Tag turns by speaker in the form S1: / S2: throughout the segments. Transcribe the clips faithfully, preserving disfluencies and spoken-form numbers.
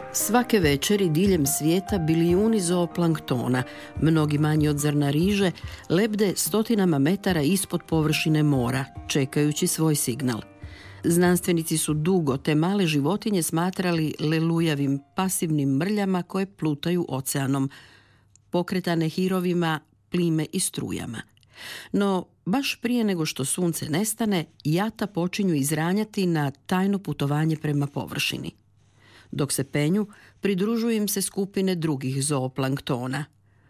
S1: Svake večeri diljem svijeta bilijuni zooplanktona, mnogi manji od zrna riže, lebde stotinama metara ispod površine mora, čekajući svoj signal. Znanstvenici su dugo te male životinje smatrali lelujavim, pasivnim mrljama koje plutaju oceanom, pokretane hirovima, plime i strujama. No, baš prije nego što sunce nestane, jata počinju izranjati na tajno putovanje prema površini. Dok se penju, pridružuju im se skupine drugih zooplanktona.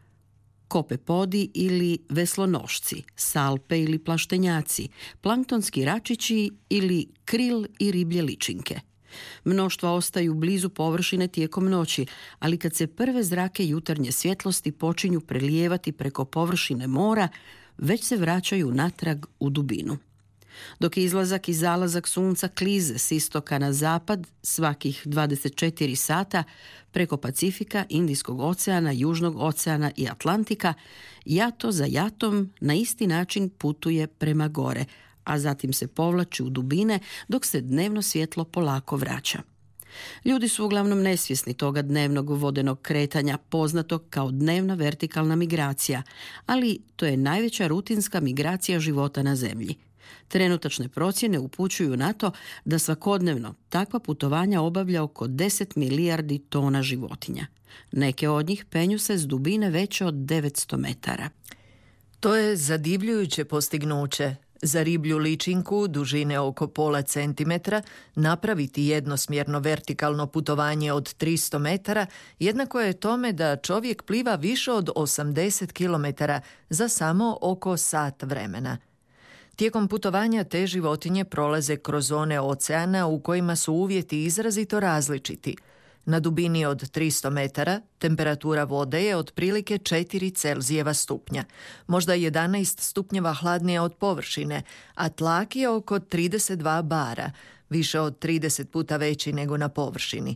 S1: Kopepodi ili veslonošci, salpe ili plaštenjaci, planktonski račići ili kril i riblje ličinke. Mnoštva ostaju blizu površine tijekom noći, ali kad se prve zrake jutarnje svjetlosti počinju prelijevati preko površine mora, već se vraćaju natrag u dubinu. Dok je izlazak i zalazak sunca klize s istoka na zapad svakih dvadeset četiri sata preko Pacifika, Indijskog oceana, Južnog oceana i Atlantika, jato za jatom na isti način putuje prema gore, a zatim se povlači u dubine dok se dnevno svjetlo polako vraća. Ljudi su uglavnom nesvjesni toga dnevnog vodenog kretanja, poznatog kao dnevna vertikalna migracija, ali to je najveća rutinska migracija života na Zemlji. Trenutačne procjene upućuju na to da svakodnevno takva putovanja obavlja oko deset milijardi tona životinja. Neke od njih penju se s dubine veće od devetsto metara.
S2: To je zadivljujuće postignuće. Za riblju ličinku dužine oko pola centimetra napraviti jednosmjerno vertikalno putovanje od tristo metara jednako je tome da čovjek pliva više od osamdeset kilometara za samo oko sat vremena. Tijekom putovanja te životinje prolaze kroz zone oceana u kojima su uvjeti izrazito različiti. Na dubini od tristo metara temperatura vode je otprilike četiri Celzijeva stupnja, možda jedanaest stupnjeva hladnija od površine, a tlak je oko trideset dva bara, više od trideset puta veći nego na površini.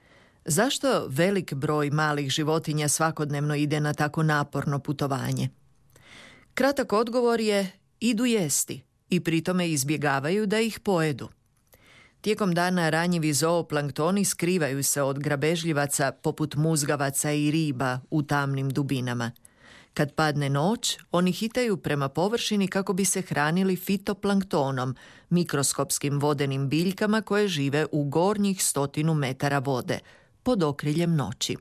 S2: Zašto velik broj malih životinja svakodnevno ide na tako naporno putovanje? Kratak odgovor je: idu jesti i pritome izbjegavaju da ih pojedu. Tijekom dana ranjivi zooplanktoni skrivaju se od grabežljivaca poput muzgavaca i riba u tamnim dubinama. Kad padne noć, oni hitaju prema površini kako bi se hranili fitoplanktonom, mikroskopskim vodenim biljkama koje žive u gornjih stotinu metara vode, pod okriljem noći.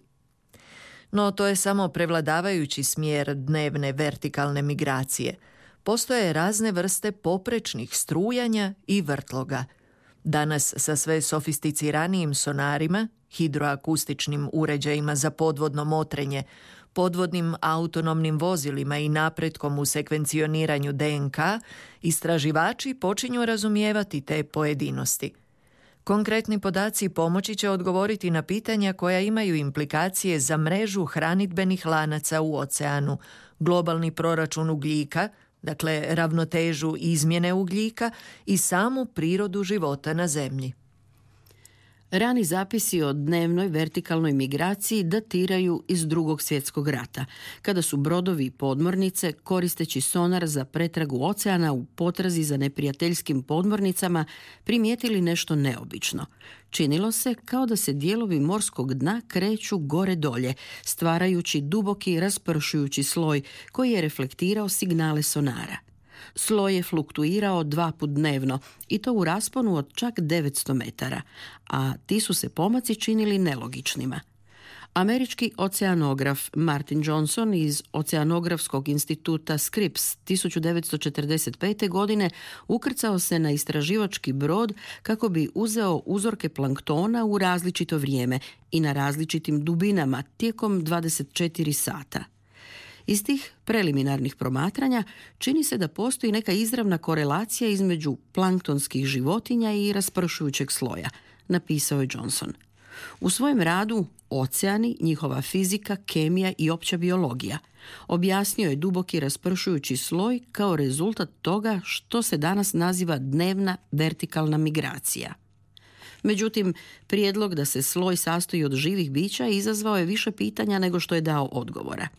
S2: No to je samo prevladavajući smjer dnevne vertikalne migracije. Postoje razne vrste poprečnih strujanja i vrtloga. Danas sa sve sofisticiranijim sonarima, hidroakustičnim uređajima za podvodno motrenje, podvodnim autonomnim vozilima i napretkom u sekvencioniranju D N K, istraživači počinju razumijevati te pojedinosti. Konkretni podaci pomoći će odgovoriti na pitanja koja imaju implikacije za mrežu hranidbenih lanaca u oceanu, globalni proračun ugljika, dakle ravnotežu izmjene ugljika i samu prirodu života na Zemlji.
S1: Rani zapisi o dnevnoj vertikalnoj migraciji datiraju iz Drugog svjetskog rata, kada su brodovi i podmornice, koristeći sonar za pretragu oceana u potrazi za neprijateljskim podmornicama, primijetili nešto neobično. Činilo se kao da se dijelovi morskog dna kreću gore-dolje, stvarajući duboki, raspršujući sloj koji je reflektirao signale sonara. Sloj je fluktuirao dva put dnevno i to u rasponu od čak devetsto metara, a ti su se pomaci činili nelogičnima. Američki oceanograf Martin Johnson iz Oceanografskog instituta Scripps tisuću devetsto četrdeset pete. godine ukrcao se na istraživački brod kako bi uzeo uzorke planktona u različito vrijeme i na različitim dubinama tijekom dvadeset četiri sata. Iz tih preliminarnih promatranja čini se da postoji neka izravna korelacija između planktonskih životinja i raspršujućeg sloja, napisao je Johnson. U svojem radu Oceani, njihova fizika, kemija i opća biologija objasnio je duboki raspršujući sloj kao rezultat toga što se danas naziva dnevna vertikalna migracija. Međutim, prijedlog da se sloj sastoji od živih bića izazvao je više pitanja nego što je dao odgovora.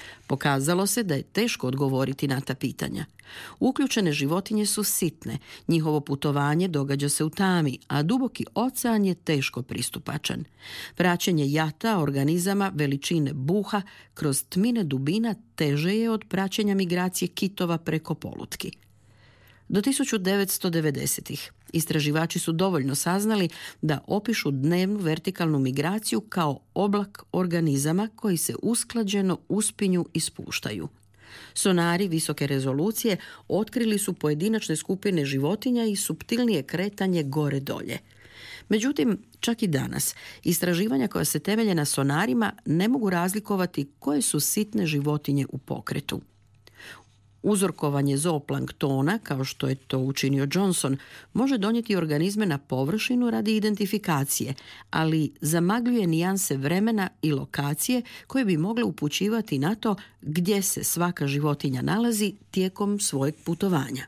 S1: Pokazalo se da je teško odgovoriti na ta pitanja. Uključene životinje su sitne, njihovo putovanje događa se u tami, a duboki ocean je teško pristupačan. Praćenje jata organizama veličine buha kroz tmine dubina teže je od praćenja migracije kitova preko polutki. Do tisuću devetsto devedesetih istraživači su dovoljno saznali da opišu dnevnu vertikalnu migraciju kao oblak organizama koji se usklađeno uspinju i spuštaju. Sonari visoke rezolucije otkrili su pojedinačne skupine životinja i suptilnije kretanje gore-dolje. Međutim, čak i danas, istraživanja koja se temelje na sonarima ne mogu razlikovati koje su sitne životinje u pokretu. Uzorkovanje zooplanktona, kao što je to učinio Johnson, može donijeti organizme na površinu radi identifikacije, ali zamagljuje nijanse vremena i lokacije koje bi mogle upućivati na to gdje se svaka životinja nalazi tijekom svojeg putovanja.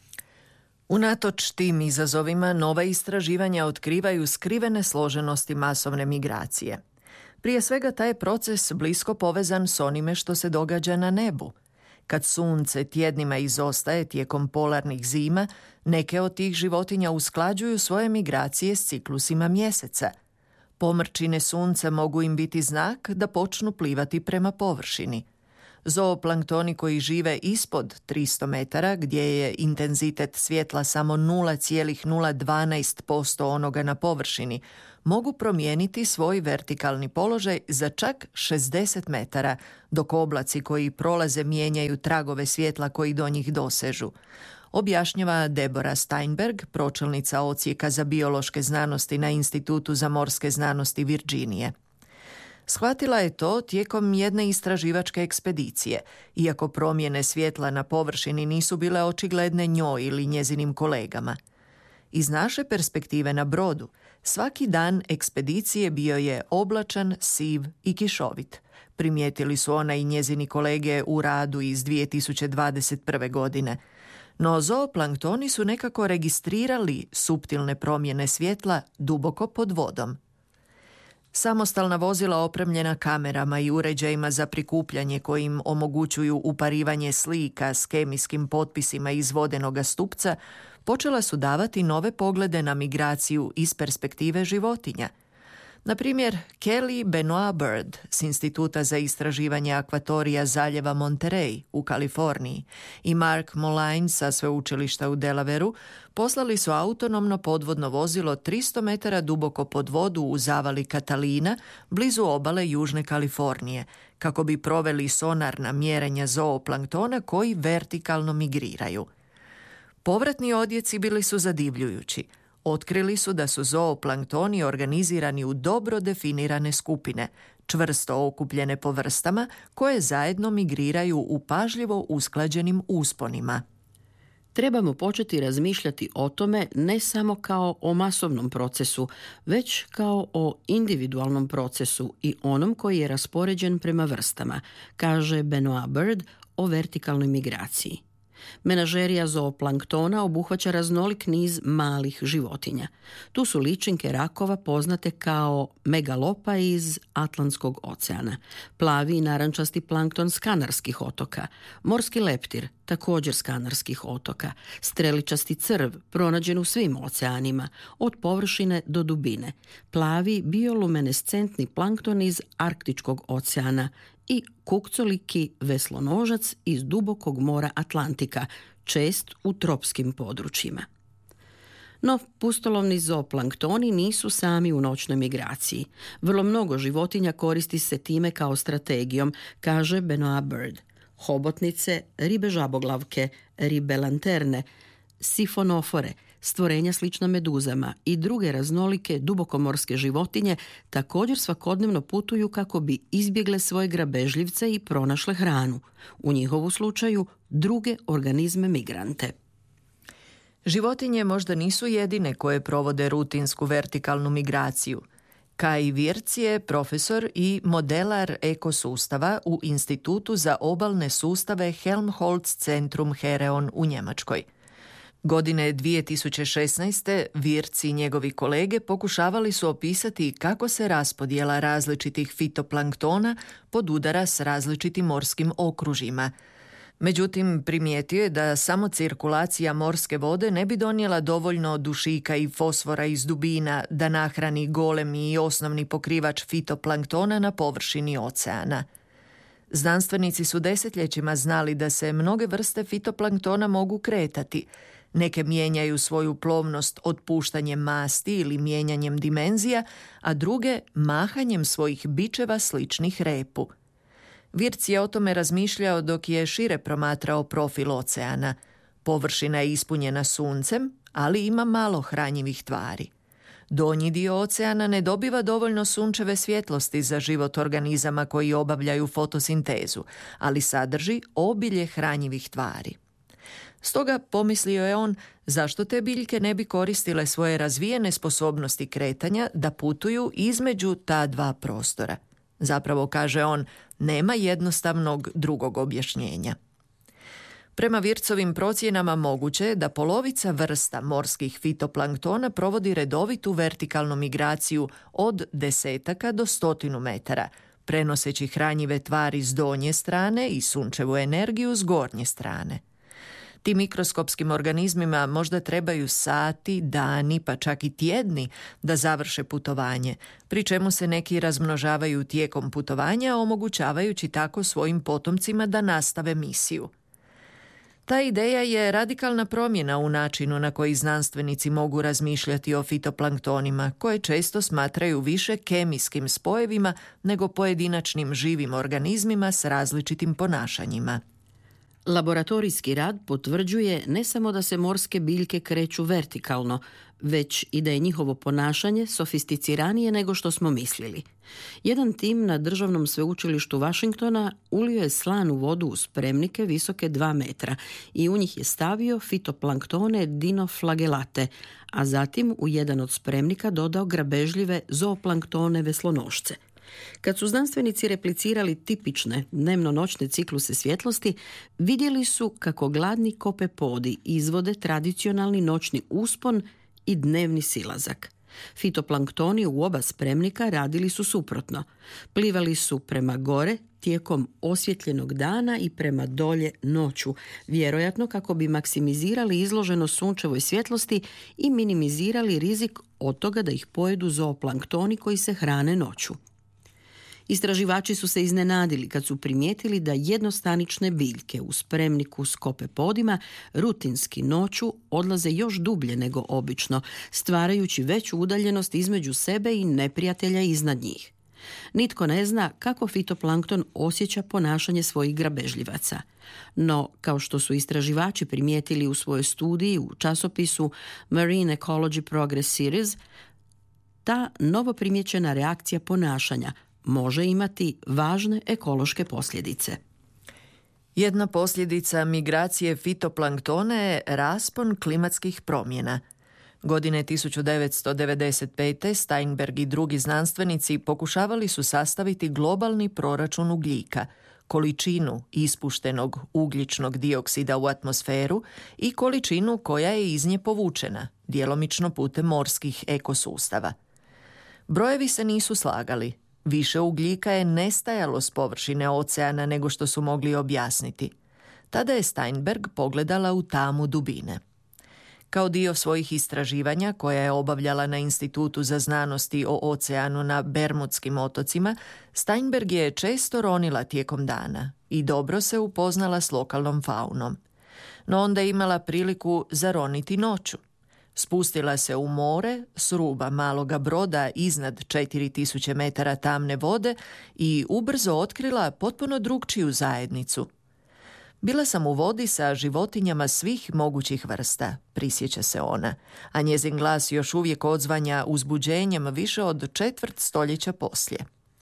S2: Unatoč tim izazovima, nova istraživanja otkrivaju skrivene složenosti masovne migracije. Prije svega, taj je proces blisko povezan s onime što se događa na nebu. Kad sunce tjednima izostaje tijekom polarnih zima, neke od tih životinja usklađuju svoje migracije s ciklusima mjeseca. Pomrčine sunca mogu im biti znak da počnu plivati prema površini. Zooplanktoni koji žive ispod tristo metara, gdje je intenzitet svjetla samo nula zarez nula dvanaest posto onoga na površini, mogu promijeniti svoj vertikalni položaj za čak šezdeset metara, dok oblaci koji prolaze mijenjaju tragove svjetla koji do njih dosežu. Objašnjava Deborah Steinberg, pročelnica odsjeka za biološke znanosti na Institutu za morske znanosti Virginije. Shvatila je to tijekom jedne istraživačke ekspedicije, iako promjene svjetla na površini nisu bile očigledne njoj ili njezinim kolegama. Iz naše perspektive na brodu, svaki dan ekspedicije bio je oblačan, siv i kišovit. Primijetili su ona i njezini kolege u radu iz dvije tisuće dvadeset prve. godine. No zooplanktoni su nekako registrirali suptilne promjene svjetla duboko pod vodom. Samostalna vozila opremljena kamerama i uređajima za prikupljanje koji im omogućuju uparivanje slika s kemijskim potpisima iz vodenoga stupca počela su davati nove poglede na migraciju iz perspektive životinja. Na primjer, Kelly Benoit Bird s Instituta za istraživanje akvatorija zaljeva Monterey u Kaliforniji i Mark Moline sa sveučilišta u Delawareu poslali su autonomno podvodno vozilo tristo metara duboko pod vodu u zavali Catalina, blizu obale Južne Kalifornije, kako bi proveli sonarna mjerenja zooplanktona koji vertikalno migriraju. Povratni odjeci bili su zadivljujući. Otkrili su da su zooplanktoni organizirani u dobro definirane skupine, čvrsto okupljene po vrstama, koje zajedno migriraju u pažljivo usklađenim usponima.
S1: Trebamo početi razmišljati o tome ne samo kao o masovnom procesu, već kao o individualnom procesu i onom koji je raspoređen prema vrstama, kaže Benoit Bird o vertikalnoj migraciji. Menažerija zooplanktona obuhvaća raznolik niz malih životinja. Tu su ličinke rakova poznate kao megalopa iz Atlantskog oceana, plavi i narančasti plankton s Kanarskih otoka, morski leptir, također s Kanarskih otoka, streličasti crv, pronađen u svim oceanima, od površine do dubine, plavi bioluminescentni plankton iz Arktičkog oceana i kukcoliki veslonožac iz dubokog mora Atlantika, čest u tropskim područjima. No, pustolovni zooplanktoni nisu sami u noćnoj migraciji. Vrlo mnogo životinja koristi se time kao strategijom, kaže Benoit Bird. Hobotnice, ribe žaboglavke, ribe lanterne, sifonofore, stvorenja slična meduzama i druge raznolike dubokomorske životinje također svakodnevno putuju kako bi izbjegle svoje grabežljivce i pronašle hranu. U njihovu slučaju druge organizme migrante.
S2: Životinje možda nisu jedine koje provode rutinsku vertikalnu migraciju. Kai Wirtz je profesor i modelar ekosustava u Institutu za obalne sustave Helmholtz Centrum Hereon u Njemačkoj. Godine dvije tisuće šesnaeste. Virci i njegovi kolege pokušavali su opisati kako se raspodjela različitih fitoplanktona podudara s različitim morskim okružjima. Međutim, primijetio je da samo cirkulacija morske vode ne bi donijela dovoljno dušika i fosfora iz dubina da nahrani golemi i osnovni pokrivač fitoplanktona na površini oceana. Znanstvenici su desetljećima znali da se mnoge vrste fitoplanktona mogu kretati. Neke mijenjaju svoju plovnost otpuštanjem masti ili mijenjanjem dimenzija, a druge mahanjem svojih bičeva sličnih repu. Virc je o tome razmišljao dok je šire promatrao profil oceana. Površina je ispunjena suncem, ali ima malo hranjivih tvari. Donji dio oceana ne dobiva dovoljno sunčeve svjetlosti za život organizama koji obavljaju fotosintezu, ali sadrži obilje hranjivih tvari. Stoga, pomislio je on, zašto te biljke ne bi koristile svoje razvijene sposobnosti kretanja da putuju između ta dva prostora. Zapravo, kaže on, nema jednostavnog drugog objašnjenja. Prema Vircovim procjenama moguće je da polovica vrsta morskih fitoplanktona provodi redovitu vertikalnu migraciju od desetaka do stotinu metara, prenoseći hranjive tvari s donje strane i sunčevu energiju s gornje strane. Tim mikroskopskim organizmima možda trebaju sati, dani, pa čak i tjedni da završe putovanje, pri čemu se neki razmnožavaju tijekom putovanja, omogućavajući tako svojim potomcima da nastave misiju. Ta ideja je radikalna promjena u načinu na koji znanstvenici mogu razmišljati o fitoplanktonima, koje često smatraju više kemijskim spojevima nego pojedinačnim živim organizmima s različitim ponašanjima.
S1: Laboratorijski rad potvrđuje ne samo da se morske biljke kreću vertikalno, već i da je njihovo ponašanje sofisticiranije nego što smo mislili. Jedan tim na Državnom sveučilištu Washingtona ulio je slanu vodu u spremnike visoke dva metra i u njih je stavio fitoplanktone dinoflagelate, a zatim u jedan od spremnika dodao grabežljive zooplanktone veslonošce. Kad su znanstvenici replicirali tipične dnevno-noćne cikluse svjetlosti, vidjeli su kako gladni kopepodi izvode tradicionalni noćni uspon i dnevni silazak. Fitoplanktoni u oba spremnika radili su suprotno. Plivali su prema gore tijekom osvjetljenog dana i prema dolje noću, vjerojatno kako bi maksimizirali izloženost sunčevoj svjetlosti i minimizirali rizik od toga da ih pojedu zooplanktoni koji se hrane noću. Istraživači su se iznenadili kad su primijetili da jednostanične biljke u spremniku s kopepodima rutinski noću odlaze još dublje nego obično, stvarajući veću udaljenost između sebe i neprijatelja iznad njih. Nitko ne zna kako fitoplankton osjeća ponašanje svojih grabežljivaca. No, kao što su istraživači primijetili u svojoj studiji u časopisu Marine Ecology Progress Series, ta novoprimjećena reakcija ponašanja može imati važne ekološke posljedice.
S2: Jedna posljedica migracije fitoplanktona je raspon klimatskih promjena. Godine tisuću devetsto devedeset pete. Steinberg i drugi znanstvenici pokušavali su sastaviti globalni proračun ugljika, količinu ispuštenog ugljičnog dioksida u atmosferu i količinu koja je iz nje povučena, djelomično putem morskih ekosustava. Brojevi se nisu slagali. Više ugljika je nestajalo s površine oceana nego što su mogli objasniti. Tada je Steinberg pogledala u tamu dubine. Kao dio svojih istraživanja koja je obavljala na Institutu za znanosti o oceanu na Bermudskim otocima, Steinberg je često ronila tijekom dana i dobro se upoznala s lokalnom faunom. No onda je imala priliku zaroniti noću. Spustila se u more s ruba maloga broda iznad četiri tisuće metara tamne vode i ubrzo otkrila potpuno drukčiju zajednicu. Bila sam u vodi sa životinjama svih mogućih vrsta, prisjeća se ona, a njezin glas još uvijek odzvanja uzbuđenjem više od četvrt stoljeća poslije.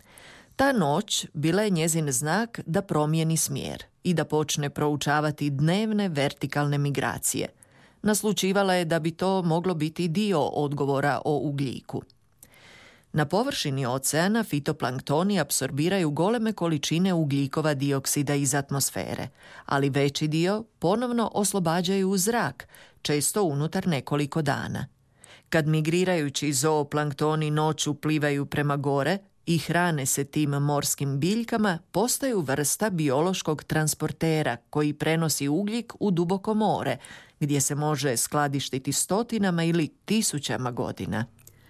S2: Ta noć bila je njezin znak da promijeni smjer i da počne proučavati dnevne vertikalne migracije. Naslučivala je da bi to moglo biti dio odgovora o ugljiku. Na površini oceana fitoplanktoni apsorbiraju goleme količine ugljikova dioksida iz atmosfere, ali veći dio ponovno oslobađaju u zrak, često unutar nekoliko dana. Kad migrirajući zooplanktoni noću plivaju prema gore i hrane se tim morskim biljkama, postaju vrsta biološkog transportera koji prenosi ugljik u duboko more, gdje se može skladištiti stotinama ili tisućama godina.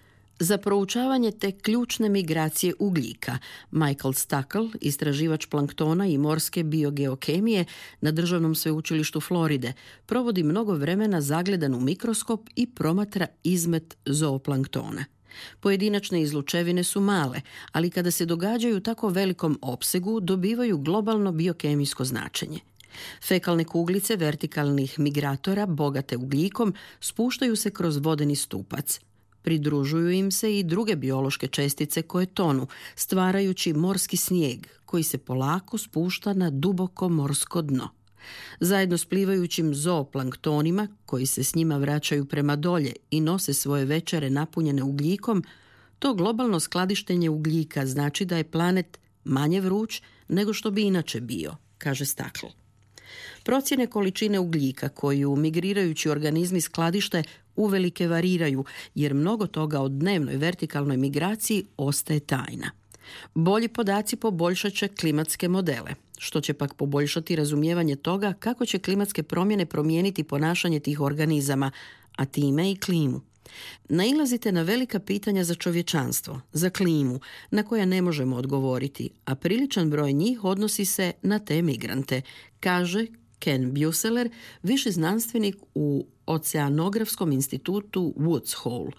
S1: Za proučavanje te ključne migracije ugljika, Michael Stuckle, istraživač planktona i morske biogeokemije na Državnom sveučilištu Floride, provodi mnogo vremena zagledan u mikroskop i promatra izmet zooplanktona. Pojedinačne izlučevine su male, ali kada se događaju u tako velikom opsegu, dobivaju globalno biokemijsko značenje. Fekalne kuglice vertikalnih migratora, bogate ugljikom, spuštaju se kroz vodeni stupac. Pridružuju im se i druge biološke čestice koje tonu, stvarajući morski snijeg koji se polako spušta na duboko morsko dno. Zajedno s plivajućim zooplanktonima, koji se s njima vraćaju prema dolje i nose svoje večere napunjene ugljikom, to globalno skladištenje ugljika znači da je planet manje vruć nego što bi inače bio, kaže Stuckle. Procjene količine ugljika koju migrirajući organizmi skladište uvelike variraju, jer mnogo toga o dnevnoj vertikalnoj migraciji ostaje tajna. Bolji podaci poboljšat će klimatske modele, što će pak poboljšati razumijevanje toga kako će klimatske promjene promijeniti ponašanje tih organizama, a time i klimu. Nailazite na velika pitanja za čovječanstvo, za klimu, na koja ne možemo odgovoriti, a priličan broj njih odnosi se na te migrante, kaže Ken Buseler, viši znanstvenik u Oceanografskom institutu Woods Hole.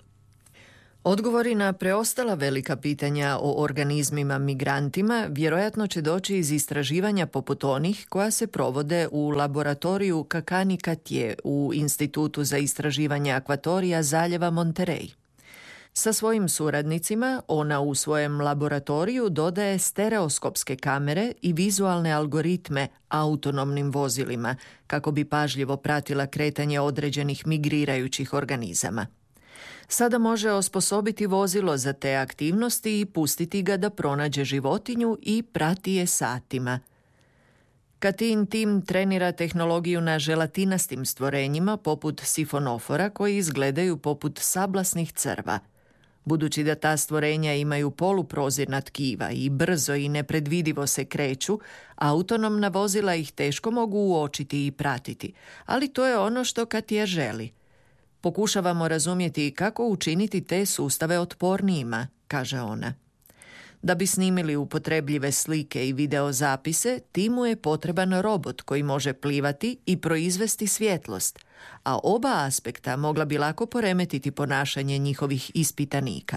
S2: Odgovori na preostala velika pitanja o organizmima migrantima vjerojatno će doći iz istraživanja poput onih koja se provode u laboratoriju Kakani Katje u Institutu za istraživanje akvatorija zaljeva Monterey. Sa svojim suradnicima ona u svojem laboratoriju dodaje stereoskopske kamere i vizualne algoritme autonomnim vozilima kako bi pažljivo pratila kretanje određenih migrirajućih organizama. Sada može osposobiti vozilo za te aktivnosti i pustiti ga da pronađe životinju i prati je satima. Katin tim trenira tehnologiju na želatinastim stvorenjima poput sifonofora koji izgledaju poput sablasnih crva. Budući da ta stvorenja imaju poluprozirna tkiva i brzo i nepredvidivo se kreću, autonomna vozila ih teško mogu uočiti i pratiti, ali to je ono što Katja želi. Pokušavamo razumjeti kako učiniti te sustave otpornijima, kaže ona. Da bi snimili upotrebljive slike i videozapise, timu je potreban robot koji može plivati i proizvesti svjetlost, a oba aspekta mogla bi lako poremetiti ponašanje njihovih ispitanika.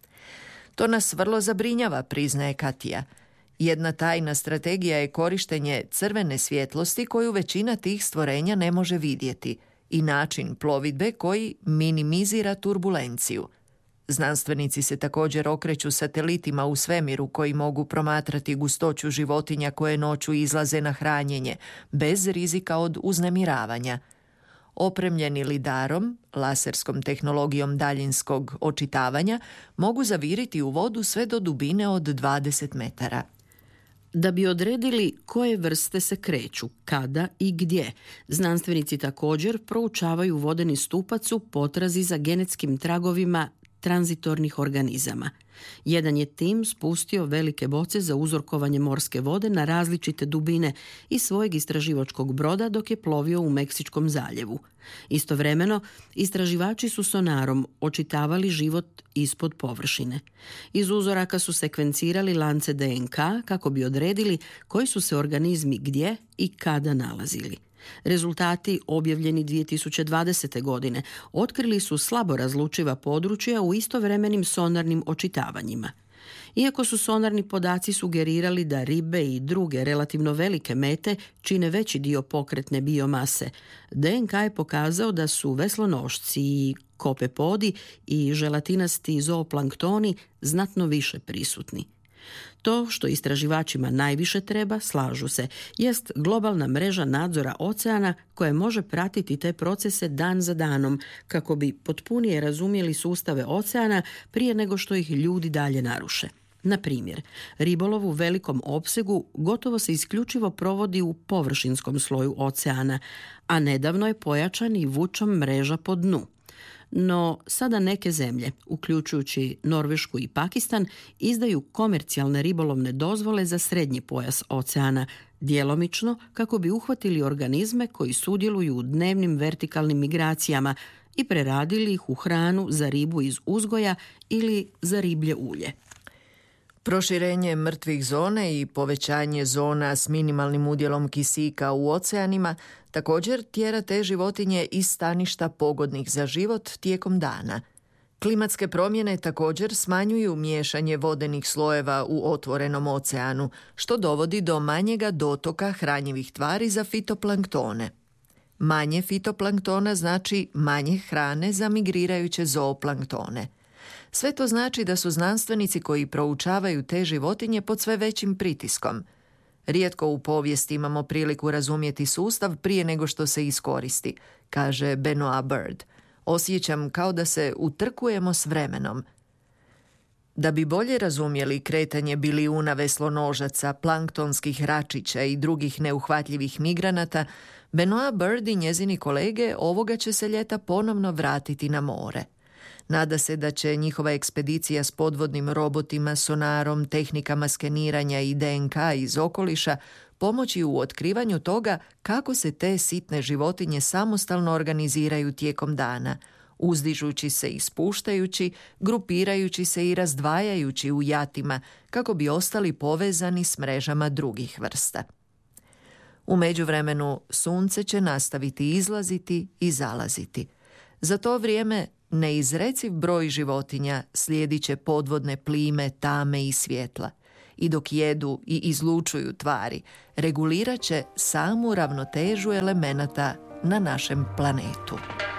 S2: To nas vrlo zabrinjava, priznaje Katja. Jedna tajna strategija je korištenje crvene svjetlosti koju većina tih stvorenja ne može vidjeti i način plovidbe koji minimizira turbulenciju. Znanstvenici se također okreću satelitima u svemiru koji mogu promatrati gustoću životinja koje noću izlaze na hranjenje, bez rizika od uznemiravanja. Opremljeni lidarom, laserskom tehnologijom daljinskog očitavanja, mogu zaviriti u vodu sve do dubine od dvadeset metara.
S1: Da bi odredili koje vrste se kreću, kada i gdje, znanstvenici također proučavaju vodeni stupac u potrazi za genetskim tragovima tranzitornih organizama. Jedan je tim spustio velike boce za uzorkovanje morske vode na različite dubine iz svojeg istraživačkog broda dok je plovio u Meksičkom zaljevu. Istovremeno, istraživači su sonarom očitavali život ispod površine. Iz uzoraka su sekvencirali lance D N K kako bi odredili koji su se organizmi gdje i kada nalazili. Rezultati, objavljeni dvije tisuće dvadesete. godine, otkrili su slabo razlučiva područja u istovremenim sonarnim očitavanjima. Iako su sonarni podaci sugerirali da ribe i druge relativno velike mete čine veći dio pokretne biomase, D N K je pokazao da su veslonošci i kopepodi i želatinasti zooplanktoni znatno više prisutni. To što istraživačima najviše treba, slažu se, jest globalna mreža nadzora oceana koja može pratiti te procese dan za danom kako bi potpunije razumjeli sustave oceana prije nego što ih ljudi dalje naruše. Na primjer, ribolov u velikom opsegu gotovo se isključivo provodi u površinskom sloju oceana, a nedavno je pojačan i vučom mreža po dnu. No, sada neke zemlje, uključujući Norvešku i Pakistan, izdaju komercijalne ribolovne dozvole za srednji pojas oceana, djelomično kako bi uhvatili organizme koji sudjeluju u dnevnim vertikalnim migracijama i preradili ih u hranu za ribu iz uzgoja ili za riblje ulje.
S2: Proširenje mrtvih zone i povećanje zona s minimalnim udjelom kisika u oceanima također tjera te životinje iz staništa pogodnih za život tijekom dana. Klimatske promjene također smanjuju miješanje vodenih slojeva u otvorenom oceanu, što dovodi do manjega dotoka hranjivih tvari za fitoplanktone. Manje fitoplanktona znači manje hrane za migrirajuće zooplanktone. Sve to znači da su znanstvenici koji proučavaju te životinje pod sve većim pritiskom. Rijetko u povijesti imamo priliku razumjeti sustav prije nego što se iskoristi, kaže Benoit Bird. Osjećam kao da se utrkujemo s vremenom. Da bi bolje razumjeli kretanje bilijuna veslonožaca, planktonskih račića i drugih neuhvatljivih migranata, Benoit Bird i njezini kolege ovoga će se ljeta ponovno vratiti na more. Nada se da će njihova ekspedicija s podvodnim robotima, sonarom, tehnikama skeniranja i D N K iz okoliša pomoći u otkrivanju toga kako se te sitne životinje samostalno organiziraju tijekom dana, uzdižući se i spuštajući, grupirajući se i razdvajajući u jatima kako bi ostali povezani s mrežama drugih vrsta. U međuvremenu sunce će nastaviti izlaziti i zalaziti. Za to vrijeme neizreciv broj životinja slijedit će podvodne plime, tame i svjetla i dok jedu i izlučuju tvari, regulirat će samu ravnotežu elemenata na našem planetu.